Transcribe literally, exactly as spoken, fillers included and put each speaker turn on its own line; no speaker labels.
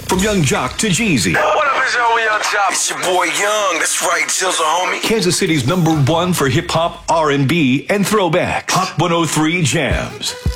From Young Jock to Jeezy.
What up, it's your Young Jock? It's your boy Young. That's right, Jill's a homie.
Kansas City's number one for hip hop, R and B, and throwback. Hot one oh three Jams.